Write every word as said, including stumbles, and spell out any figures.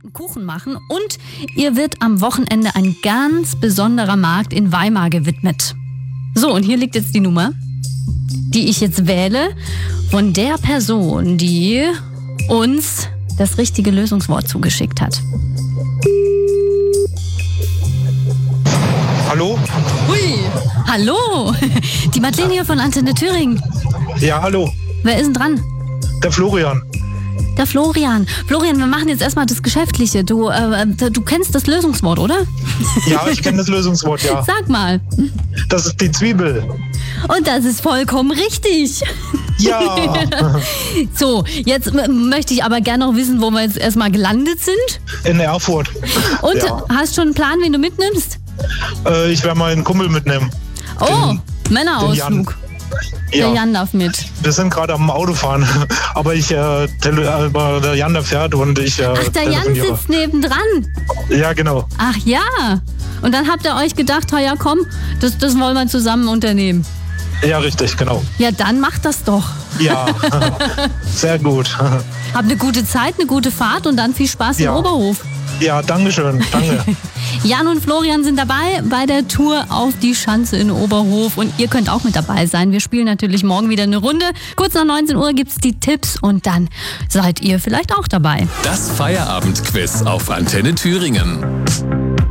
einen Kuchen machen und ihr wird am Wochenende ein ganz besonderer Markt in Weimar gewidmet. So, und hier liegt jetzt die Nummer, die ich jetzt wähle von der Person, die uns das richtige Lösungswort zugeschickt hat. Hallo? Hui, hallo, die Madeleine hier von Antenne Thüringen. Ja, hallo. Wer ist denn dran? Der Florian. Der Florian. Florian, wir machen jetzt erstmal das Geschäftliche. Du, äh, du kennst das Lösungswort, oder? Ja, ich kenne das Lösungswort, ja. Sag mal. Das ist die Zwiebel. Und das ist vollkommen richtig. Ja. So, jetzt m- möchte ich aber gerne noch wissen, wo wir jetzt erstmal gelandet sind. In Erfurt. Und Ja. hast schon einen Plan, wen du mitnimmst? Äh, ich werde mal einen Kumpel mitnehmen. Oh, Den- Männerausflug. Ja. Der Jan darf mit. Wir sind gerade am Autofahren, aber ich, äh, tele- aber der Jan, der fährt und ich äh, Ach, der Jan telefoniere. sitzt nebendran. Ja, genau. Ach ja. Und dann habt ihr euch gedacht, oh ja komm, das, das wollen wir zusammen unternehmen. Ja, richtig, genau. Ja, dann macht das doch. Ja, sehr gut. Habt eine gute Zeit, eine gute Fahrt und dann viel Spaß Ja. im Oberhof. Ja, danke schön, danke. Jan und Florian sind dabei bei der Tour auf die Schanze in Oberhof und ihr könnt auch mit dabei sein. Wir spielen natürlich morgen wieder eine Runde. Kurz nach neunzehn Uhr gibt's die Tipps und dann seid ihr vielleicht auch dabei. Das Feierabendquiz auf Antenne Thüringen.